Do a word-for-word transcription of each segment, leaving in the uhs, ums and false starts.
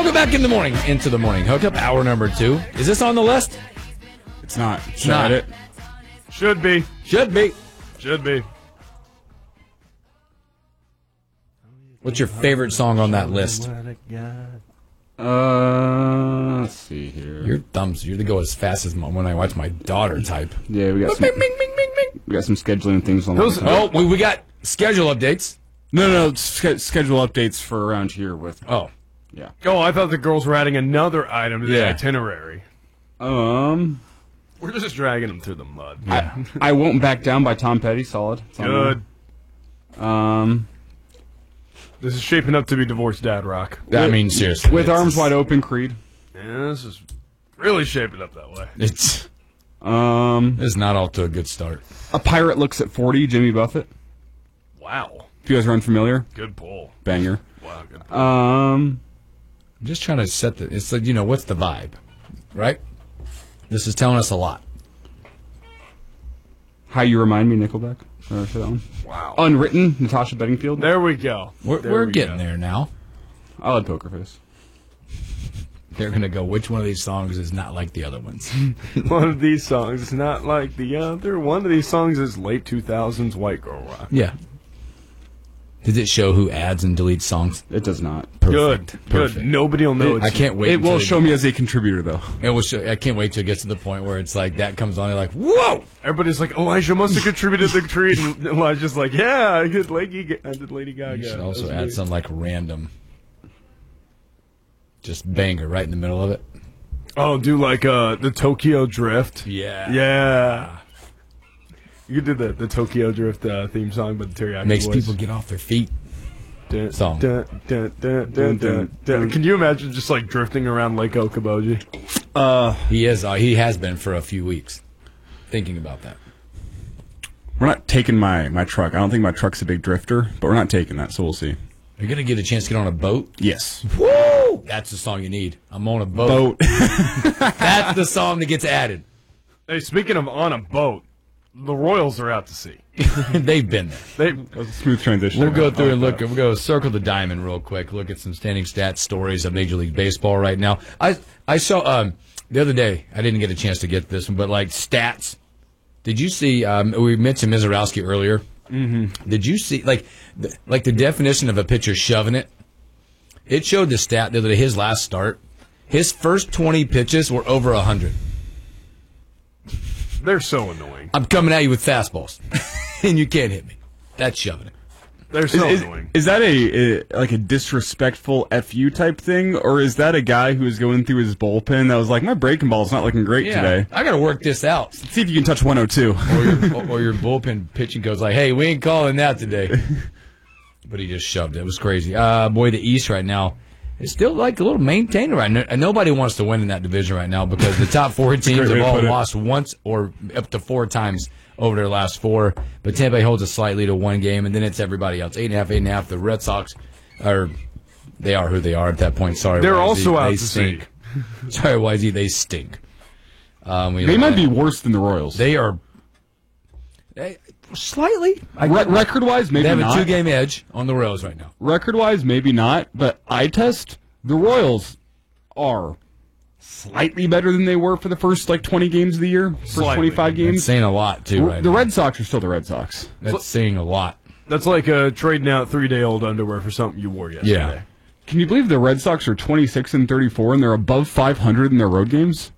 Welcome back in the morning, into the morning hookup, hour number two. Is this on the list? It's not. It's not. It. Should be. Should be. Should be. What's your favorite song on that list? Uh, let's see here. Your thumbs, you're to go as fast as my, when I watch my daughter type. Yeah, we got some. Bing, bing, bing, bing, bing. We got some scheduling things on. Those- the Oh, we, we got schedule updates. No, no, no. Sch- schedule updates for around here with. Oh. Yeah. Oh, I thought the girls were adding another item to the Yeah. itinerary. Um, We're just dragging them through the mud. I, I won't back down by Tom Petty. Solid. It's on Good. there. Um, This is shaping up to be divorced dad rock. I mean, seriously. with it's- arms wide open, Creed. Yeah, this is really shaping up that way. It's, Um, it's not all to a good start. a pirate looks at forty. Jimmy Buffett. Wow. If you guys are unfamiliar, Good pull. banger. Wow, good pull. Um, I'm just trying to set the, it's like, you know, what's the vibe, right? This is telling us a lot. How You Remind Me, Nickelback. Uh, for that one. Wow. Unwritten, Natasha Bedingfield. There we go. We're, There we're we getting go. there now. I like Poker Face. They're going to go, which one of these songs is not like the other ones? One of these songs is not like the other. One of these songs is late two thousands white girl rock. Yeah. Does it show who adds and deletes songs? It does not. Good. Perfect. Good. Nobody will know. It- it's I can't wait. It until will they- show me as a contributor, though. It will show, I can't wait till it gets to the point where it's like that comes on. You're like, whoa! Everybody's like, Elijah must have contributed to the treat. And Elijah's like, yeah, I did Lady, I did Lady Gaga. You should also That's add me. some like random, just banger right in the middle of it. Oh, do like uh, the Tokyo Drift. Yeah. Yeah. You could do the, the Tokyo Drift uh, theme song, but the Teriyaki Makes voice. people get off their feet. Dun, song. Dun, dun, dun, dun, dun, dun. Can you imagine just like drifting around Lake Okoboji? Uh, He is. Uh, he has been for a few weeks. Thinking about that. we're not taking my, my truck. I don't think my truck's a big drifter, but we're not taking that, so we'll see. You're gonna get a chance to get on a boat. Yes. Woo! That's the song you need. I'm on a boat. Boat. That's the song that gets added. Hey, speaking of on a boat, the Royals are out to sea. They've been there. They Smooth transition. We'll go through and look. We'll go circle the diamond real quick. Look at some standing stats stories of Major League Baseball right now. I I saw um, the other day. I didn't get a chance to get this one, but like stats. Did you see? Um, we mentioned Mizorowski earlier. Mm-hmm. Did you see like the, like the definition of a pitcher shoving it? It showed the stat the other day. His last start, his first twenty pitches were over a hundred. they're so annoying. I'm coming at you with fastballs, and you can't hit me. That's shoving it. They're Is, so is, annoying. is that a, a like a disrespectful F U type thing, or is that a guy who was going through his bullpen that was like, my breaking ball's not looking great today? I got to work this out. Let's see if you can touch one oh two. Or your, or your bullpen pitching goes like, hey, we ain't calling that today. But he just shoved it. It was crazy. Uh, boy, the East right now is still like a little maintainer right now. And nobody wants to win in that division right now because the top four teams way have to all put it. lost once or up to four times over their last four. But Tampa Bay holds a slight lead of one game, and then it's everybody else. Eight and a half, eight and a half. The Red Sox are, they are who they are at that point. Sorry, They're Y Z. also out They to stink. sea. Sorry, Y Z, they stink. Um, we They look might at- be worse than the Royals. They are they, slightly. I Re- get- record-wise, maybe they have not. a two-game edge on the Royals right now. Record-wise, maybe not. But eye test, the Royals are slightly better than they were for the first like twenty games of the year. First Slightly. twenty-five That's games. saying a lot too, right? the now. Red Sox are still the Red Sox. That's saying a lot. That's like uh, trading out three-day-old underwear for something you wore yesterday. Yeah. Can you believe the Red Sox are twenty-six and thirty-four and they're above five hundred in their road games?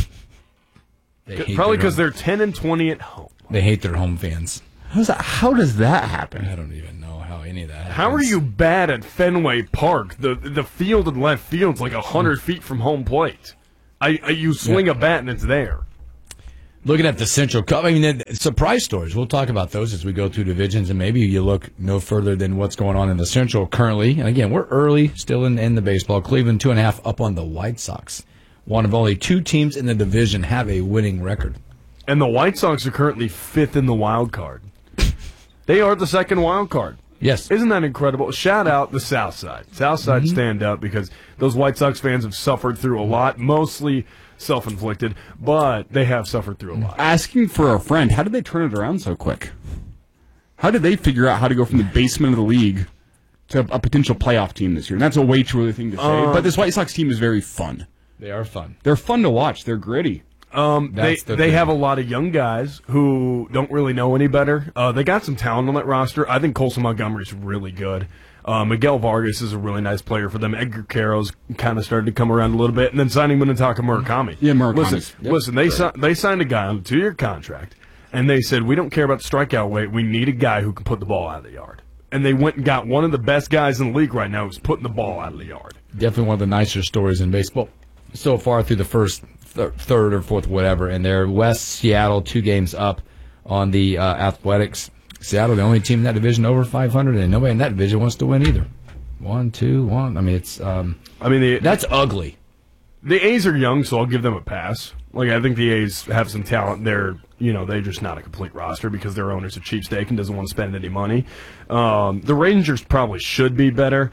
They hate Probably their because home- they're ten and twenty at home. they hate their home fans. How's that, how does that happen? I don't even know how any of that happens. How are you bad at Fenway Park? The the field in left field's like a hundred feet from home plate. I, I you swing Yeah. a bat and it's there. looking at the Central Cup? I mean, the surprise stories. We'll talk about those as we go through divisions, and maybe you look no further than what's going on in the Central currently. And again, we're early still in, in the baseball. Cleveland two and a half up on the White Sox. One of only two teams in the division have a winning record. And the White Sox are currently fifth in the wild card. They are the second wild card. Yes. Isn't that incredible? Shout out the South Side. South Side Mm-hmm. stand up because those White Sox fans have suffered through a lot, mostly self-inflicted, but they have suffered through a lot. Asking for a friend, how did they turn it around so quick? How did they figure out how to go from the basement of the league to a potential playoff team this year. And that's a way too early thing to say. Um, but this White Sox team is very fun. They are fun. They're fun to watch. They're gritty. Um, they That's the they thing. have a lot of young guys who don't really know any better. Uh, they got some talent on that roster. I think Colson Montgomery's really good. Uh, Miguel Vargas is a really nice player for them. Edgar Carroll's kind of started to come around a little bit, and then signing Munetaka Murakami. Yeah, Murakami's- Listen, yep. listen. They si- they signed a guy on a two-year contract, and they said we don't care about the strikeout rate. We need a guy who can put the ball out of the yard. And they went and got one of the best guys in the league right now who's putting the ball out of the yard. Definitely one of the nicer stories in baseball so far through the first th- third or fourth, whatever. And they're West Seattle, two games up on the uh, Athletics. Seattle, the only team in that division over five hundred, and nobody in that division wants to win either. One, two, one. I mean, it's um, I mean, the, that's ugly. The A's are young, so I'll give them a pass. Like, I think the A's have some talent. They're, you know, they're just not a complete roster because their owner's a cheapskate and doesn't want to spend any money. Um, the Rangers probably should be better,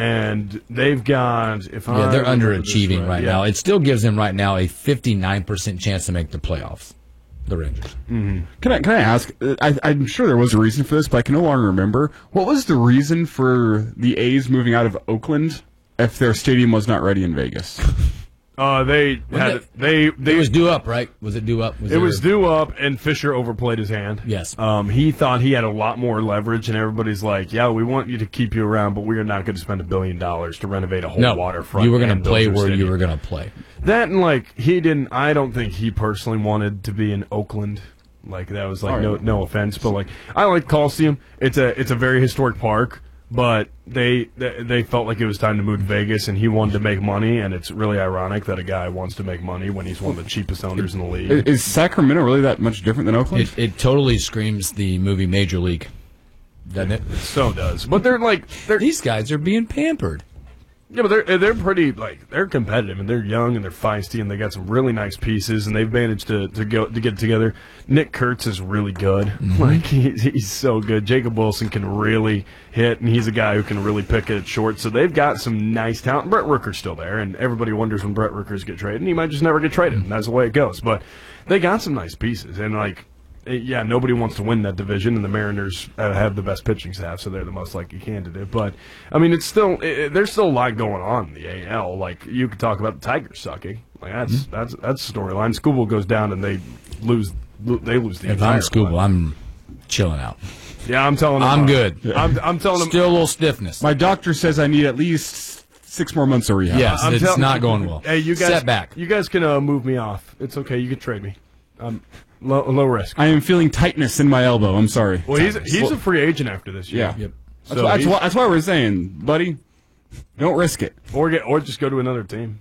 and they've got, if Yeah, I they're remember this underachieving right yeah. now. It still gives them right now a fifty-nine percent chance to make the playoffs. The Rangers. Can I can I ask? uh, I, I'm sure there was a reason for this, but I can no longer remember. What was the reason for the A's moving out of Oakland if their stadium was not ready in Vegas? Uh, they had it- they they It was due up, right? Was it due up? It there- was due up, and Fisher overplayed his hand. Yes. Um, he thought he had a lot more leverage, and everybody's like, "Yeah, we want you to keep you around, but we are not going to spend a billion dollars to renovate a whole no waterfront." You were going and to play Dodger where City." you were going to play. That and like he didn't. I don't think he personally wanted to be in Oakland. Like that was like All no right. no offense, but like I like Coliseum. It's a it's a very historic park. But they, they they felt like it was time to move to Vegas, and he wanted to make money. And it's really ironic that a guy wants to make money when he's one of the cheapest owners in the league. Is, is Sacramento really that much different than Oakland? It, it totally screams the movie Major League, doesn't it? So does. But they're like they're These guys are being pampered. yeah, but they're they're pretty like they're competitive and they're young and they're feisty and they got some really nice pieces and they've managed to, to go to get it together. Nick Kurtz is really good. Mm-hmm. Like he's he's so good. Jacob Wilson can really hit and he's a guy who can really pick it short. So they've got some nice talent. Brett Rooker's still there and everybody wonders when Brett Rooker's get traded and he might just never get traded. And that's the way it goes. But they got some nice pieces and like. Yeah, nobody wants to win that division, and the Mariners uh, have the best pitching staff, so they're the most likely candidate. But I mean, it's still it, there's still a lot going on in the A L. Like you could talk about the Tigers sucking. Like that's Mm-hmm. that's that's the storyline. Scooble goes down, and they lose. lo- They lose the If entire. I'm Scooble, play. I'm chilling out. yeah, I'm telling. Them, I'm uh, good. I'm, I'm telling them. Still a little stiffness. My doctor says I need at least six more months of rehab. Yes, I'm it's tell- not going well. Hey, you guys, Setback. you guys can uh, move me off. It's okay. You can trade me. Um, low, low risk. I am feeling tightness in my elbow. I'm sorry. Well, he's he's a free agent after this year. Yeah. Yep. That's, So why, that's, he's- why, that's why we're saying, buddy, don't risk it. Or get or just go to another team.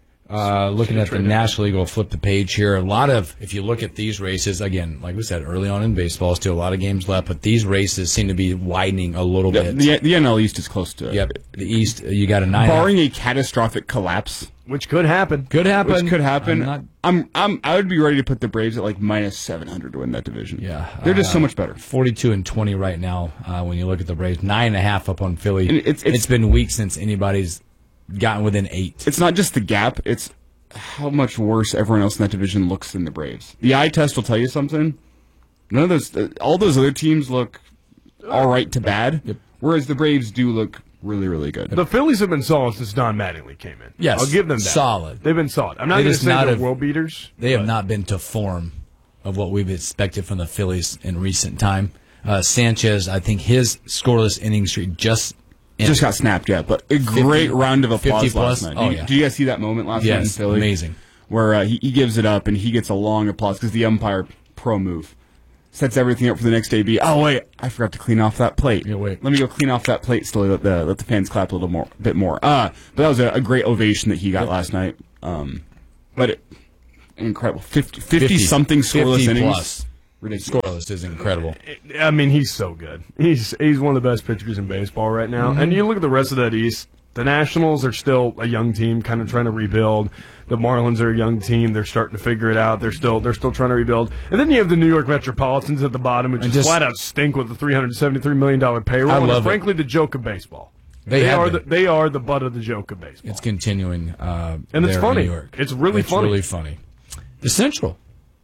Uh, looking at the traded. National League, we'll flip the page here. A lot of, if you look at these races, again, like we said, early on in baseball, still a lot of games left, but these races seem to be widening a little The, bit. the, the N L East is close to Yep. The East, uh, you got a nine. Barring a catastrophic collapse, Which could happen. Could happen. which could happen, I'm not- I'm, I'm, I would be ready to put the Braves at like minus seven hundred to win that division. Yeah. They're just so Uh, much better. forty-two and twenty right now. Uh, when you look at the Braves, nine and a half up on Philly. And it's- it's- it's been weeks since anybody's gotten within eight. It's not just the gap, it's how much worse everyone else in that division looks than the Braves. The eye test will tell you something. None of those, uh, all those other teams look all right to bad, Yep. whereas the Braves do look really, really good. The Phillies have been solid since Don Mattingly came in. Yes, I'll give them that. solid. They've been solid. I'm not They going to just say not they're have- world beaters. They have but- not been to form of what we've expected from the Phillies in recent time. Uh, Sanchez, I think his scoreless inning streak just ended. Just got snapped, yeah, but a great round of applause fifty plus? last night. Oh, did, yeah. did you guys see that moment last night in Yes, Philly? amazing. Where uh, he, he gives it up and he gets a long applause because the umpire pro move sets everything up for the next day. Be oh wait, I forgot to clean off that plate. Yeah, wait. Let me go clean off that plate. Still let the let the fans clap a little more, bit more. Uh, but that was a, a great ovation that he got last night. Um, but it, incredible, fifty, fifty something scoreless fifty innings. plus. Ridiculous. Scoreless is incredible. I mean, he's so good. He's he's one of the best pitchers in baseball right now. Mm-hmm. And you look at the rest of that East. The Nationals are still a young team, kind of trying to rebuild. The Marlins are a young team; they're starting to figure it out. They're still they're still trying to rebuild. And then you have the New York Metropolitans at the bottom, which And just just- flat out stink with the three hundred seventy-three million dollar payroll. I and love it's it. frankly the joke of baseball. They have are the, been. they are the butt of the joke of baseball. It's continuing. Uh, And it's there in funny. New York. It's really it's funny. really funny. The Central.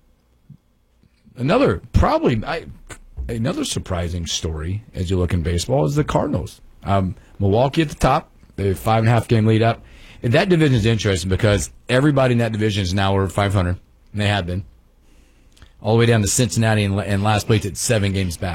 Another probably I, another surprising story as you look in baseball is the Cardinals. Um, Milwaukee at the top. They have a five and a half game lead up. And that division is interesting because everybody in that division is now over five hundred. And they have been. All the way down to Cincinnati and, and last place at seven games back.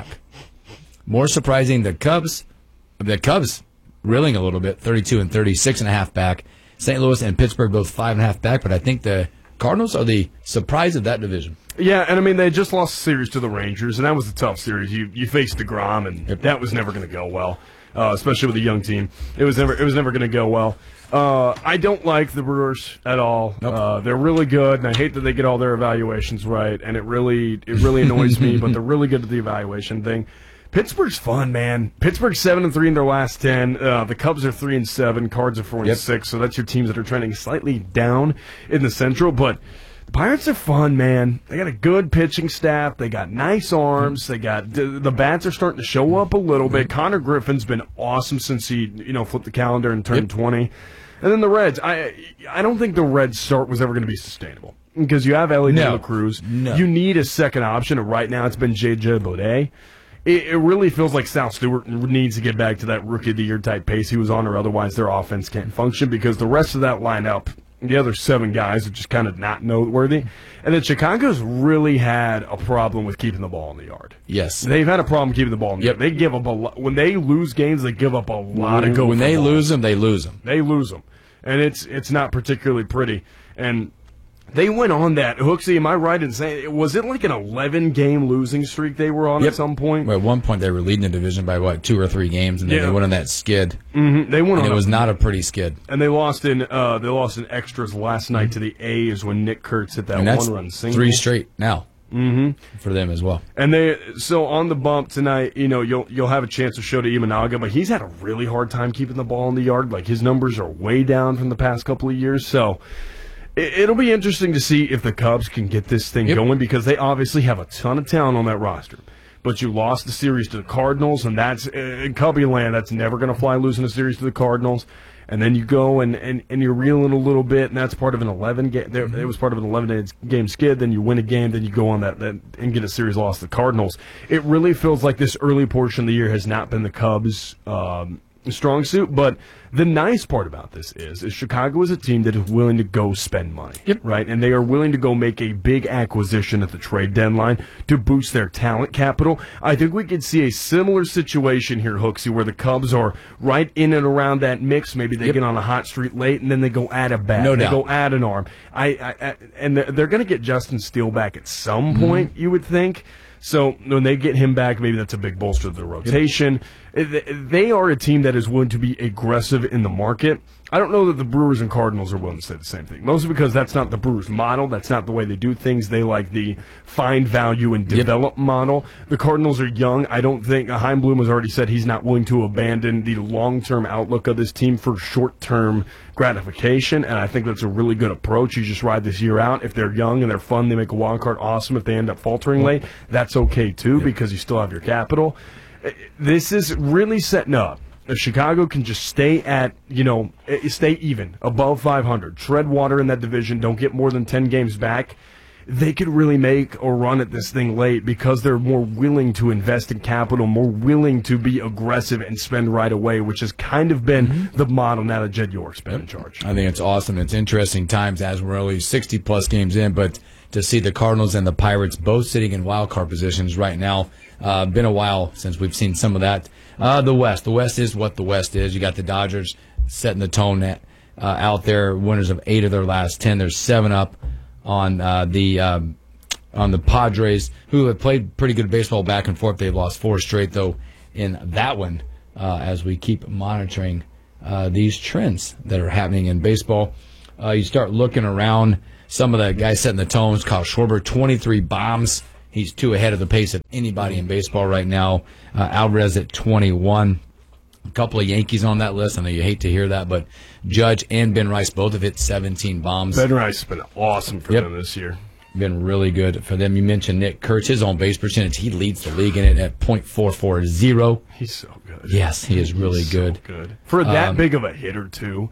More surprising, the Cubs, the Cubs reeling a little bit, thirty-two and thirty-six and a half back. Saint Louis and Pittsburgh both five and a half back, but I think the Cardinals are the surprise of that division. Yeah, and I mean, they just lost a series to the Rangers, and that was a tough series. You you faced DeGrom, and Yep. that was never going to go well, uh, especially with a young team. It was never it was never going to go well. Uh, I don't like the Brewers at all. Nope. Uh, they're really good, and I hate that they get all their evaluations right, and it really it really annoys me. But they're really good at the evaluation thing. Pittsburgh's fun, man. Pittsburgh's seven and three in their last ten. Uh, the Cubs are three and seven. Cards are four and Yep. six. So that's your teams that are trending slightly down in the Central, but. The Pirates are fun, man. They got a good pitching staff. They got nice arms. They got the, the bats are starting to show up a little bit. Connor Griffin's been awesome since he, you know, flipped the calendar and turned Yep. twenty. And then the Reds. I I don't think the Reds start was ever going to be sustainable because you have Ellie De No. La Cruz. No. You need a second option. And right now, it's been J J Baudet. It, it really feels like Sal Stewart needs to get back to that rookie of the year type pace he was on, or otherwise their offense can't function because the rest of that lineup. The other seven guys are just kind of not noteworthy. And then Chicago's really had a problem with keeping the ball in the yard. Yes. They've had a problem keeping the ball in the Yep. yard. They give up a lot. When they lose games, they give up a lot of go. When for they balls. lose them, they lose them. They lose them. And it's it's not particularly pretty. And they went on that. Hooksy, am I right in saying, was it like an eleven-game losing streak they were on Yep. at some point? Well, at one point, they were leading the division by, what, two or three games, and then Yeah. they went on that skid. Mm-hmm. They went And on it a was not a pretty skid. And they lost in uh, they lost in extras last night to the A's when Nick Kurtz hit that And that's one run single. three straight now mm-hmm. for them as well. And they so on the bump tonight, you know, you'll you'll have a chance to show to Imanaga, but he's had a really hard time keeping the ball in the yard. Like his numbers are way down from the past couple of years. So it, it'll be interesting to see if the Cubs can get this thing Yep. going because they obviously have a ton of talent on that roster. But you lost the series to the Cardinals, and that's in Cubby land. That's never going to fly losing a series to the Cardinals. And then you go and, and, and you're reeling a little bit, and that's part of an eleven game. There, it was part of an eleven game skid. Then you win a game, then you go on that, that and get a series loss to the Cardinals. It really feels like this early portion of the year has not been the Cubs' um, strong suit. But the nice part about this is, is Chicago is a team that is willing to go spend money, Yep. right? And they are willing to go make a big acquisition at the trade deadline to boost their talent capital. I think we could see a similar situation here, Hooksy, where the Cubs are right in and around that mix. Maybe they Yep. get on a hot streak late, and then they go add a bat. No they doubt. go add an arm. I, I, I and they're, they're going to get Justin Steele back at some Mm-hmm. point, you would think. So when they get him back, maybe that's a big bolster to the rotation. They are a team that is willing to be aggressive in the market. I don't know that the Brewers and Cardinals are willing to say the same thing. Mostly because that's not the Brewers model. That's not the way they do things. They like the find value and develop model. The Cardinals are young. I don't think uh, Heim Bloom has already said he's not willing to abandon the long-term outlook of this team for short-term gratification, and I think that's a really good approach. You just ride this year out. If they're young and they're fun, they make a wild card. Awesome. If they end up faltering late, that's okay too because you still have your capital. This is really setting up. If Chicago can just stay at, you know, stay even, above five hundred, tread water in that division, don't get more than ten games back, they could really make a run at this thing late because they're more willing to invest in capital, more willing to be aggressive and spend right away, which has kind of been mm-hmm. the model now that Jed York's been in charge. I think it's awesome. It's interesting times as we're only sixty-plus games in, but to see the Cardinals and the Pirates both sitting in wild card positions right now. Uh, been a while since we've seen some of that. Uh, the West. The West is what the West is. You got the Dodgers setting the tone at, uh, out there, winners of eight of their last ten. They're seven up on uh, the um, on the Padres, who have played pretty good baseball back and forth. They've lost four straight, though, in that one, uh, as we keep monitoring uh, these trends that are happening in baseball. Uh, you start looking around. Some of the guys setting the tones. Kyle Schwarber, twenty-three bombs. He's two ahead of the pace of anybody in baseball right now. Uh, Alvarez at twenty-one. A couple of Yankees on that list. I know you hate to hear that, but Judge and Ben Rice both have hit seventeen bombs. Ben Rice has been awesome for Yep. them this year. Been really good for them. You mentioned Nick Kurtz, his on base percentage. He leads the league in it at point four four zero. He's so good. Yes, he is really He's good. So good. For that Um, big of a hitter, too.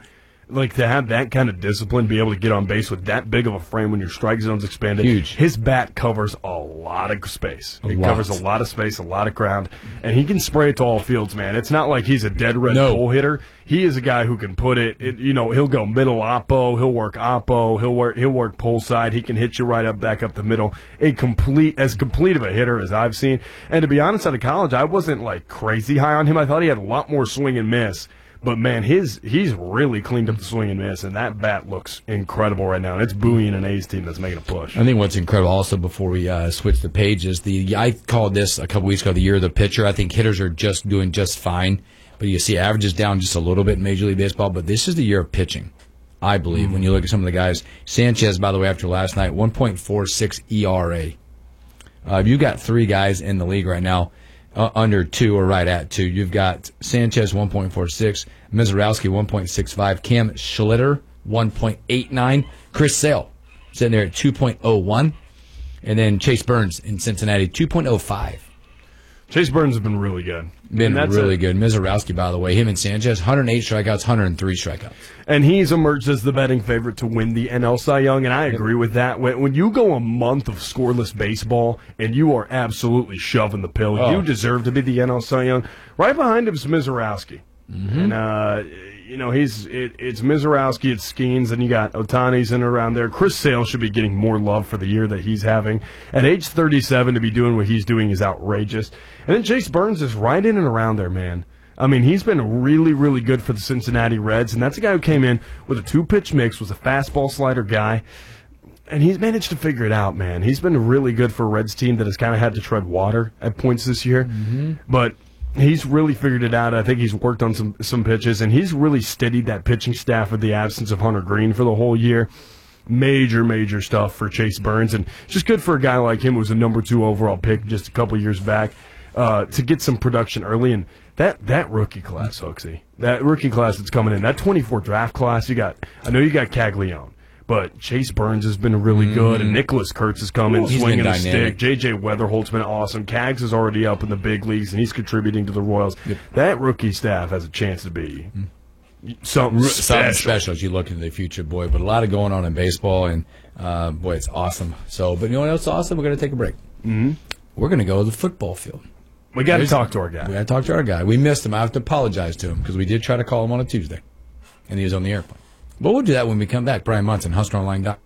like to have that kind of discipline, be able to get on base with that big of a frame when your strike zone's expanded. Huge. His bat covers a lot of space. A it lot. covers a lot of space, a lot of ground, and he can spray it to all fields, man. It's not like he's a dead red No. pull hitter. He is a guy who can put it, it. You know, he'll go middle oppo, he'll work oppo, he'll work he'll work pull side. He can hit you right up, back up the middle. A complete, as complete of a hitter as I've seen. And to be honest, out of college, I wasn't like crazy high on him. I thought he had a lot more swing and miss. But, man, his he's really cleaned up the swing and miss, and that bat looks incredible right now. And it's buoying an A's team that's making a push. I think what's incredible also before we uh, switch the pages, the I called this a couple weeks ago the year of the pitcher. I think hitters are just doing just fine, but you see averages down just a little bit in Major League Baseball. But this is the year of pitching, I believe, mm-hmm. when you look at some of the guys. Sanchez, by the way, after last night, one point four six E R A. Uh, you've got three guys in the league right now. Uh, under two or right at two. You've got Sanchez, one point four six, Mizorowski, one point six five, Cam Schlitter, one point eight nine, Chris Sale sitting there at two point oh one, and then Chase Burns in Cincinnati, two point oh five. Chase Burns has been really good. Been And that's really it. good. Mizorowski, by the way, him and Sanchez, one hundred eight strikeouts, one hundred three strikeouts. And he's emerged as the betting favorite to win the N L Cy Young, and I agree with that. When, when you go a month of scoreless baseball and you are absolutely shoving the pill, Oh. you deserve to be the N L Cy Young. Right behind him is Mizorowski. Mm-hmm. And, uh, you know, he's it, it's Mizorowski, it's Skeens, and you got Ohtani's in around there. Chris Sale should be getting more love for the year that he's having. At age thirty-seven, to be doing what he's doing is outrageous. And then Chase Burns is right in and around there, man. I mean, he's been really, really good for the Cincinnati Reds, and that's a guy who came in with a two-pitch mix, was a fastball slider guy, and he's managed to figure it out, man. He's been really good for a Reds team that has kind of had to tread water at points this year, mm-hmm. but he's really figured it out. I think he's worked on some some pitches, and he's really steadied that pitching staff with the absence of Hunter Green for the whole year. Major, major stuff for Chase Burns, and just good for a guy like him who was a number two overall pick just a couple years back uh, to get some production early. And that that rookie class, Hooksy, that rookie class that's coming in, that twenty-four draft class, you got. I know you got Caglione, but Chase Burns has been really good, and Nicholas Kurtz has come in He's swinging been a stick. dynamic. J J Weatherholt's been awesome. Cags is already up in the big leagues, and he's contributing to the Royals. Yep. That rookie staff has a chance to be something Something special. special as you look into the future, boy. But a lot of going on in baseball, and uh, boy, it's awesome. So, but you know what else is awesome? We're going to take a break. Mm-hmm. We're going to go to the football field. We got to There's- talk to our guy. We got to talk to our guy. We missed him. I have to apologize to him because we did try to call him on a Tuesday, and he was on the airplane. But we'll do that when we come back. Brian Munson, Hustler Online dot com.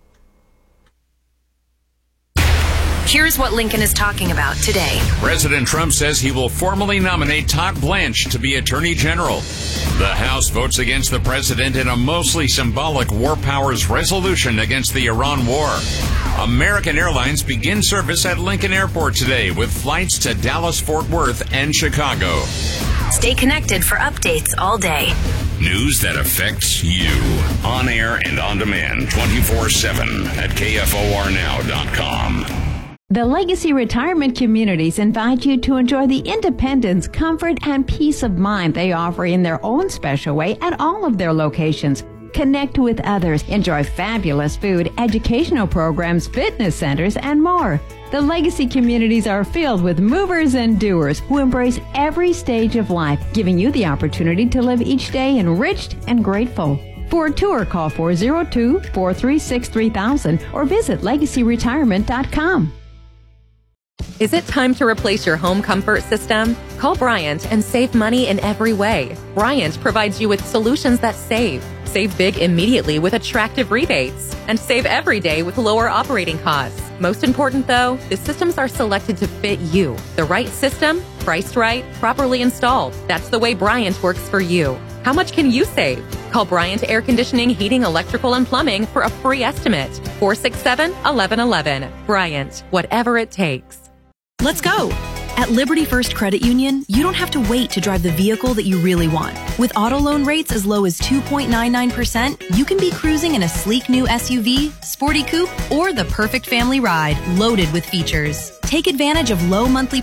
Here's what Lincoln is talking about today. President Trump says he will formally nominate Todd Blanche to be Attorney General. The House votes against the president in a mostly symbolic war powers resolution against the Iran war. American Airlines begins service at Lincoln Airport today with flights to Dallas, Fort Worth, and Chicago. Stay connected for updates all day. News that affects you. On air and on demand twenty-four seven at K F O R now dot com. The Legacy Retirement Communities invite you to enjoy the independence, comfort, and peace of mind they offer in their own special way at all of their locations. Connect with others, enjoy fabulous food, educational programs, fitness centers, and more. The Legacy Communities are filled with movers and doers who embrace every stage of life, giving you the opportunity to live each day enriched and grateful. For a tour, call four oh two, four three six, three thousand or visit legacy retirement dot com. Is it time to replace your home comfort system? Call Bryant and save money in every way. Bryant provides you with solutions that save. Save big immediately with attractive rebates. And save every day with lower operating costs. Most important though, the systems are selected to fit you. The right system, priced right, properly installed. That's the way Bryant works for you. How much can you save? Call Bryant Air Conditioning, Heating, Electrical, and Plumbing for a free estimate. four six seven, one one one one. Bryant, whatever it takes. Let's go! At Liberty First Credit Union, you don't have to wait to drive the vehicle that you really want. With auto loan rates as low as two point nine nine percent, you can be cruising in a sleek new S U V, sporty coupe, or the perfect family ride loaded with features. Take advantage of low monthly